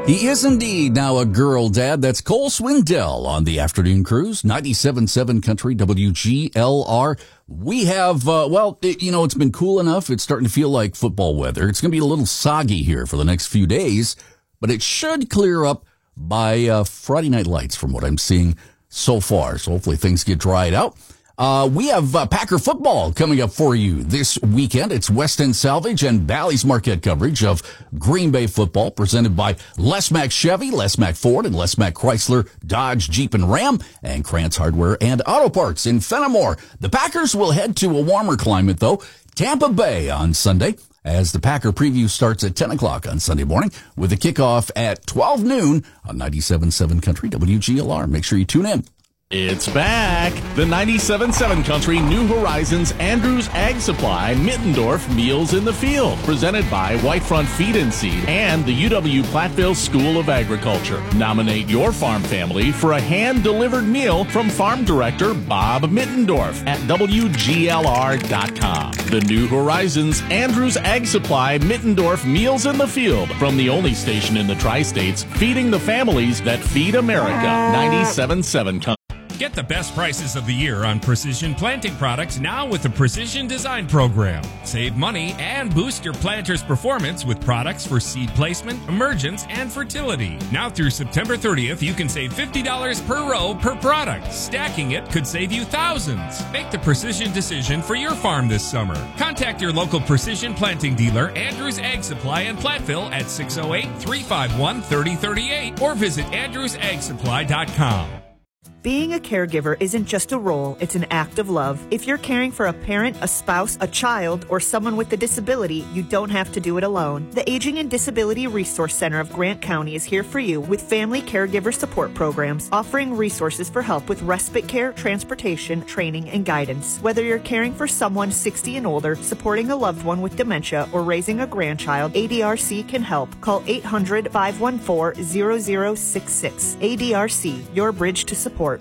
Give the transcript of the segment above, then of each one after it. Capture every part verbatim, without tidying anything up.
He is indeed now a girl dad. That's Cole Swindell on the Afternoon Cruise, ninety-seven point seven Country W G L R. We have, uh, well, it, you know, it's been cool enough. It's starting to feel like football weather. It's going to be a little soggy here for the next few days, but it should clear up by uh, Friday Night Lights from what I'm seeing so far. So hopefully things get dried out. Uh, we have uh, Packer football coming up for you this weekend. It's West End Salvage and Bally's Marquette coverage of Green Bay football presented by Les Mack Chevy, Les Mack Ford, and Les Mack Chrysler, Dodge, Jeep, and Ram, and Krantz Hardware and Auto Parts in Fenimore. The Packers will head to a warmer climate, though, Tampa Bay on Sunday, as the Packer preview starts at ten o'clock on Sunday morning with a kickoff at twelve noon on ninety-seven point seven Country W G L R. Make sure you tune in. It's back. The ninety-seven point seven Country New Horizons Andrews Ag Supply Mittendorf Meals in the Field, presented by Whitefront Feed and Seed and the U W-Platteville School of Agriculture. Nominate your farm family for a hand-delivered meal from Farm Director Bob Mittendorf at W G L R dot com. The New Horizons Andrews Ag Supply Mittendorf Meals in the Field, from the only station in the Tri-States feeding the families that feed America. ninety-seven point seven Country. Get the best prices of the year on precision planting products now with the Precision Design Program. Save money and boost your planter's performance with products for seed placement, emergence, and fertility. Now through September thirtieth, you can save fifty dollars per row per product. Stacking it could save you thousands. Make the precision decision for your farm this summer. Contact your local precision planting dealer, Andrews Ag Supply in Platteville at six oh eight, three five one, three oh three eight or visit andrews ag supply dot com. Being a caregiver isn't just a role, it's an act of love. If you're caring for a parent, a spouse, a child, or someone with a disability, you don't have to do it alone. The Aging and Disability Resource Center of Grant County is here for you with family caregiver support programs, offering resources for help with respite care, transportation, training, and guidance. Whether you're caring for someone sixty and older, supporting a loved one with dementia, or raising a grandchild, A D R C can help. Call eight hundred, five one four, zero zero six six. A D R C, your bridge to support.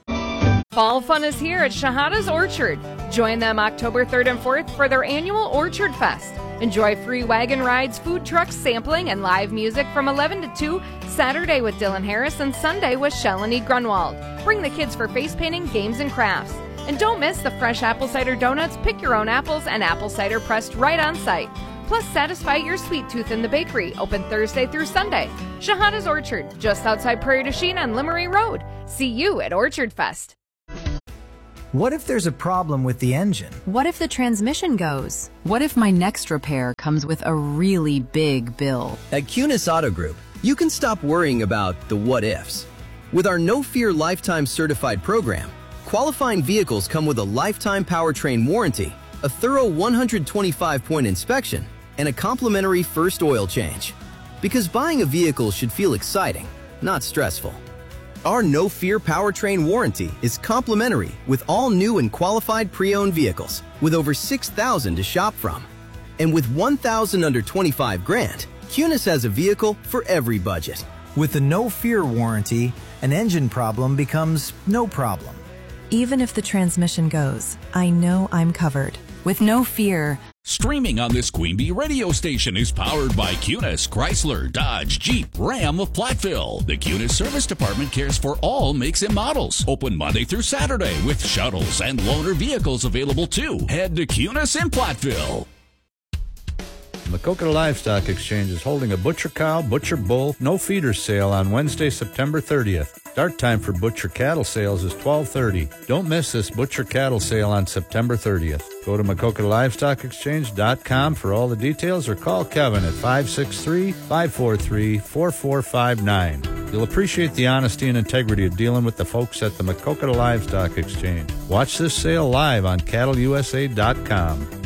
Fall fun is here at Shahada's Orchard. Join them October third and fourth for their annual Orchard Fest. Enjoy free wagon rides, food trucks, sampling, and live music from eleven to two, Saturday with Dylan Harris and Sunday with Shalini Grunwald. Bring the kids for face painting, games, and crafts. And don't miss the fresh apple cider donuts, pick your own apples, and apple cider pressed right on site. Plus, satisfy your sweet tooth in the bakery, open Thursday through Sunday. Shahada's Orchard, just outside Prairie du Chien on Limerick Road. See you at Orchard Fest. What if there's a problem with the engine? What if the transmission goes? What if my next repair comes with a really big bill? At Cunis Auto Group, you can stop worrying about the what-ifs. With our No Fear Lifetime Certified program, qualifying vehicles come with a lifetime powertrain warranty, a thorough one hundred twenty-five point inspection, and a complimentary first oil change. Because buying a vehicle should feel exciting, not stressful. Our No Fear powertrain warranty is complimentary with all new and qualified pre-owned vehicles, with over six thousand to shop from. And with one thousand under twenty-five grand, Cunis has a vehicle for every budget. With the No Fear warranty, an engine problem becomes no problem. Even if the transmission goes, I know I'm covered. With No Fear. Streaming on this Queen Bee radio station is powered by Cunis, Chrysler, Dodge, Jeep, Ram of Platteville. The Cunis Service Department cares for all makes and models. Open Monday through Saturday with shuttles and loaner vehicles available too. Head to Cunis in Platteville. Maquoketa Livestock Exchange is holding a Butcher Cow, Butcher Bull, No Feeder sale on Wednesday, September thirtieth. Start time for Butcher Cattle sales is twelve thirty. Don't miss this Butcher Cattle sale on September thirtieth. Go to Maquoketa Livestock Exchange dot com for all the details or call Kevin at five six three, five four three, four four five nine. You'll appreciate the honesty and integrity of dealing with the folks at the Maquoketa Livestock Exchange. Watch this sale live on cattle U S A dot com.